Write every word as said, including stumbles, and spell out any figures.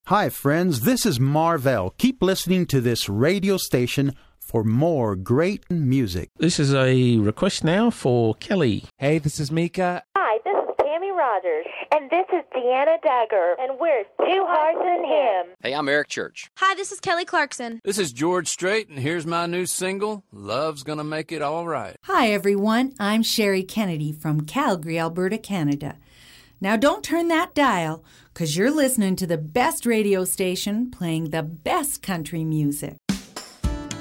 Hi, friends. This is Marvell. Keep listening to this radio station for more great music. This is a request now for Kelly. Hey, this is Mika. Hi, this is Tammy Rogers. And this is Deanna Dagger. And we're Two Hearts in Him. Hey, I'm Eric Church. Hi, this is Kelly Clarkson. This is George Strait, and here's my new single, Love's Gonna Make It All Right. Hi, everyone. I'm Sherry Kennedy from Calgary, Alberta, Canada. Now, don't turn that dial, because you're listening to the best radio station playing the best country music.